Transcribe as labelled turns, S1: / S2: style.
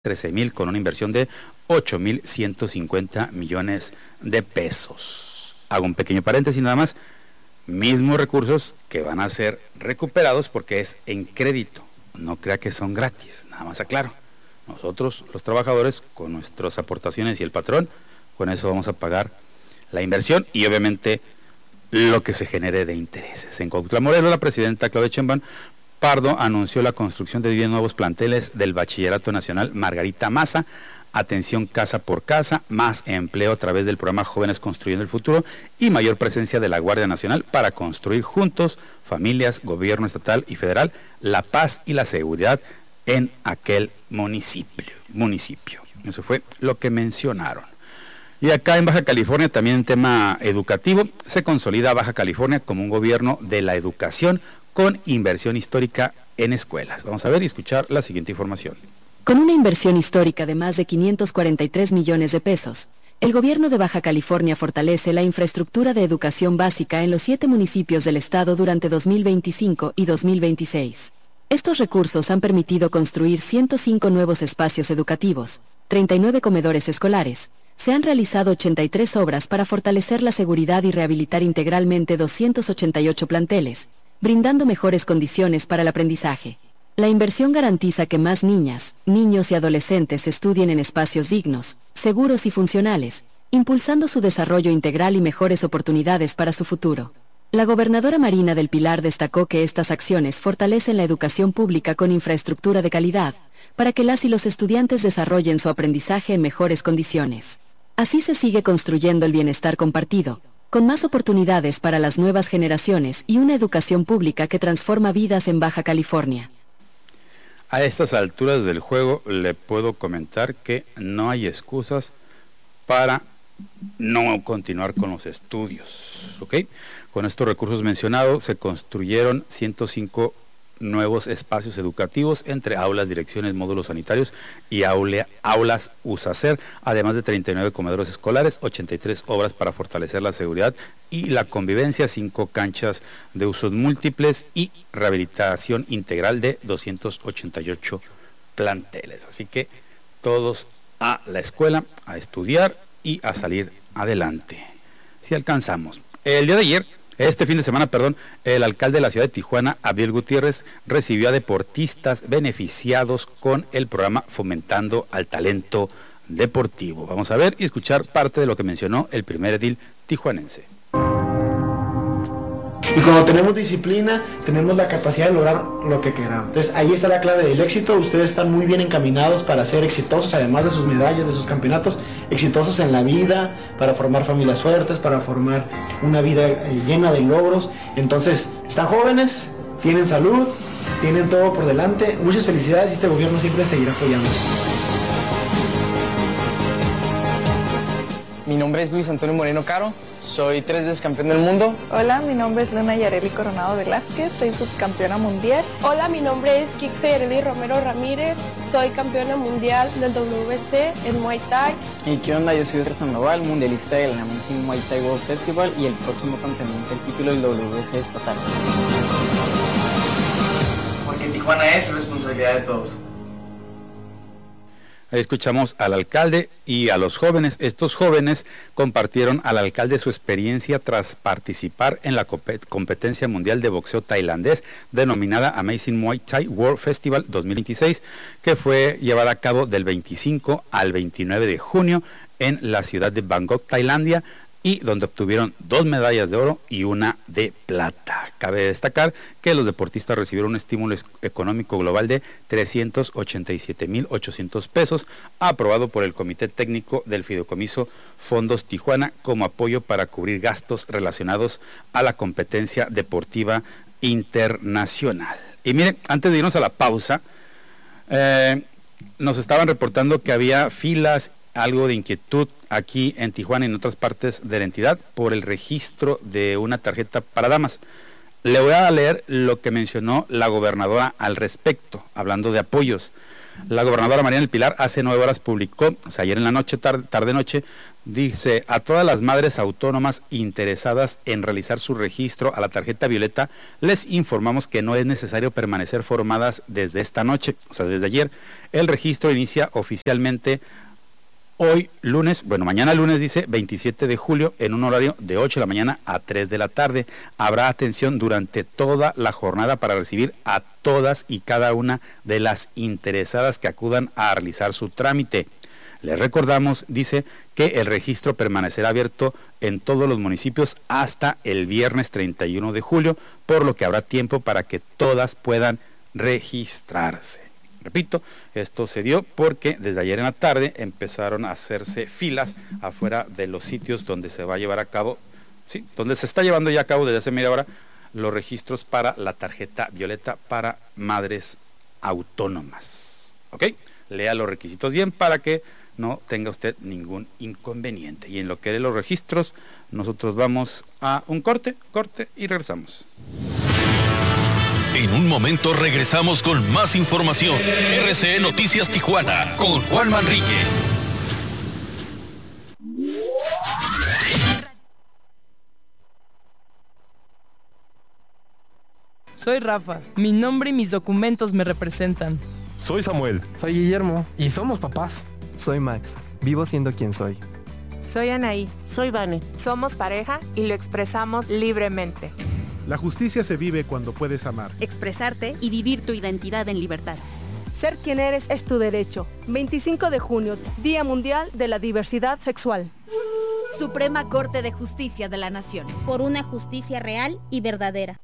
S1: 13,000 con una inversión de 8,150 millones de pesos. Hago un pequeño paréntesis nada más. Mismos recursos que van a ser recuperados porque es en crédito. No crea que son gratis, nada más aclaro. Nosotros, los trabajadores, con nuestras aportaciones y el patrón, con eso vamos a pagar la inversión y obviamente lo que se genere de intereses. En Cuautla, Morelos, la presidenta Claudia Sheinbaum Pardo anunció la construcción de 10 nuevos planteles del Bachillerato Nacional Margarita Maza, atención casa por casa, más empleo a través del programa Jóvenes Construyendo el Futuro y mayor presencia de la Guardia Nacional para construir juntos, familias, gobierno estatal y federal, la paz y la seguridad en aquel municipio. Eso fue lo que mencionaron. Y acá en Baja California, también en tema educativo, se consolida Baja California como un gobierno de la educación con inversión histórica en escuelas. Vamos a ver y escuchar la siguiente información.
S2: Con una inversión histórica de más de 543 millones de pesos, el gobierno de Baja California fortalece la infraestructura de educación básica en los 7 municipios del estado durante 2025 y 2026. Estos recursos han permitido construir 105 nuevos espacios educativos, 39 comedores escolares, se han realizado 83 obras para fortalecer la seguridad y rehabilitar integralmente 288 planteles, brindando mejores condiciones para el aprendizaje. La inversión garantiza que más niñas, niños y adolescentes estudien en espacios dignos, seguros y funcionales, impulsando su desarrollo integral y mejores oportunidades para su futuro. La gobernadora Marina del Pilar destacó que estas acciones fortalecen la educación pública con infraestructura de calidad, para que las y los estudiantes desarrollen su aprendizaje en mejores condiciones. Así se sigue construyendo el bienestar compartido, con más oportunidades para las nuevas generaciones y una educación pública que transforma vidas en Baja California.
S1: A estas alturas del juego le puedo comentar que no hay excusas para no continuar con los estudios, ¿ok? Con estos recursos mencionados se construyeron 105 nuevos espacios educativos entre aulas, direcciones, módulos sanitarios y aulas USACER, además de 39 comedores escolares, 83 obras para fortalecer la seguridad y la convivencia, 5 canchas de usos múltiples y rehabilitación integral de 288 planteles. Así que todos a la escuela, a estudiar y a salir adelante. Si alcanzamos. El día de ayer, este fin de semana, el alcalde de la ciudad de Tijuana, Abdiel Gutiérrez, recibió a deportistas beneficiados con el programa Fomentando al Talento Deportivo. Vamos a ver y escuchar parte de lo que mencionó el primer edil tijuanense.
S3: Y cuando tenemos disciplina, tenemos la capacidad de lograr lo que queramos. Entonces ahí está la clave del éxito. Ustedes están muy bien encaminados para ser exitosos, además de sus medallas, de sus campeonatos, exitosos en la vida, para formar familias fuertes, para formar una vida llena de logros. Entonces, están jóvenes, tienen salud, tienen todo por delante. Muchas felicidades y este gobierno siempre seguirá apoyando.
S4: Mi nombre es Luis Antonio Moreno Caro, soy 3 veces campeón del mundo.
S5: Hola, mi nombre es Luna Yareli Coronado Velázquez, soy subcampeona mundial.
S6: Hola, mi nombre es Kixi Yareli Romero Ramírez, soy campeona mundial del WBC en Muay Thai.
S4: ¿Y qué onda? Yo soy Oscar Sandoval, mundialista del Amazing Muay Thai World Festival y el próximo contendiente del título del WBC estatal.
S7: Porque Tijuana es responsabilidad de todos.
S1: Ahí escuchamos al alcalde y a los jóvenes. Estos jóvenes compartieron al alcalde su experiencia tras participar en la competencia mundial de boxeo tailandés denominada Amazing Muay Thai World Festival 2026, que fue llevada a cabo del 25 al 29 de junio en la ciudad de Bangkok, Tailandia, y donde obtuvieron 2 medallas de oro y 1 de plata. Cabe destacar que los deportistas recibieron un estímulo económico global de 387,800 pesos, aprobado por el Comité Técnico del Fideicomiso Fondos Tijuana como apoyo para cubrir gastos relacionados a la competencia deportiva internacional. Y miren, antes de irnos a la pausa, nos estaban reportando que había filas, algo de inquietud aquí en Tijuana y en otras partes de la entidad por el registro de una tarjeta para damas. Le voy a leer lo que mencionó la gobernadora al respecto, hablando de apoyos. La gobernadora Mariana del Pilar hace 9 horas publicó, o sea, ayer en la noche, tarde-noche, dice: a todas las madres autónomas interesadas en realizar su registro a la tarjeta violeta, les informamos que no es necesario permanecer formadas desde esta noche, o sea, desde ayer. El registro inicia oficialmente hoy lunes, mañana lunes, dice, 27 de julio, en un horario de 8 de la mañana a 3 de la tarde. Habrá atención durante toda la jornada para recibir a todas y cada una de las interesadas que acudan a realizar su trámite. Les recordamos, dice, que el registro permanecerá abierto en todos los municipios hasta el viernes 31 de julio, por lo que habrá tiempo para que todas puedan registrarse. Repito, esto se dio porque desde ayer en la tarde empezaron a hacerse filas afuera de los sitios donde se va a llevar a cabo, sí, donde se está llevando ya a cabo desde hace media hora los registros para la tarjeta violeta para madres autónomas. ¿Ok? Lea los requisitos bien para que no tenga usted ningún inconveniente. Y en lo que de los registros, nosotros vamos a un corte y regresamos.
S8: En un momento regresamos con más información. RCN Noticias Tijuana con Juan Manrique.
S9: Soy Rafa. Mi nombre y mis documentos me representan.
S10: Soy Samuel.
S11: Soy Guillermo. Y somos papás.
S12: Soy Max. Vivo siendo quien soy.
S13: Soy Anaí.
S14: Soy Vane.
S13: Somos pareja y lo expresamos libremente.
S15: La justicia se vive cuando puedes amar,
S16: expresarte y vivir tu identidad en libertad.
S17: Ser quien eres es tu derecho. 25 de junio, Día Mundial de la Diversidad Sexual.
S18: Suprema Corte de Justicia de la Nación.
S19: Por una justicia real y verdadera.